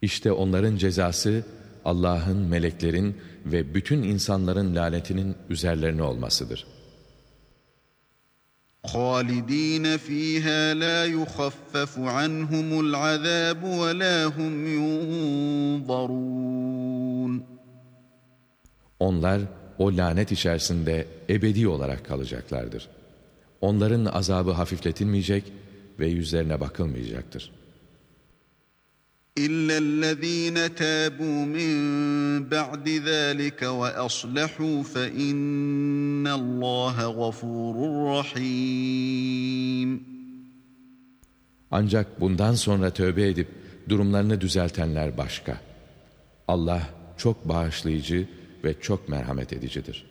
İşte onların cezası Allah'ın, meleklerin ve bütün insanların lanetinin üzerlerine olmasıdır. خَالِد۪ينَ ف۪يهَا لَا يُخَفَّفُ عَنْهُمُ الْعَذَابُ وَلَا هُمْ يُنظَرُونَ Onlar o lanet içerisinde ebedi olarak kalacaklardır. Onların azabı hafifletilmeyecek ve yüzlerine bakılmayacaktır. إِلَّا الَّذ۪ينَ تَابُوا مِنْ بَعْدِ ذَٰلِكَ وَأَصْلَحُوا فَإِنَّ اللّٰهَ غَفُورٌ رَحِيمٌ Ancak bundan sonra tövbe edip durumlarını düzeltenler başka. Allah çok bağışlayıcı ve çok merhamet edicidir.